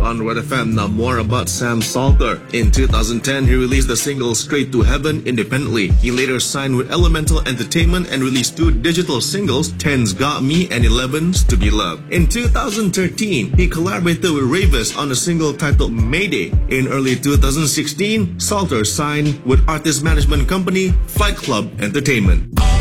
on Red FM. Now more about Sam Salter. In 2010, he released the single Straight to Heaven independently. He later signed with Elemental Entertainment and released 2 digital singles, 10's Got Me and 11's To Be Loved. In 2013, he collaborated with Ravis on a single titled Mayday. In early 2016, Salter signed with artist management company Fight Club Entertainment.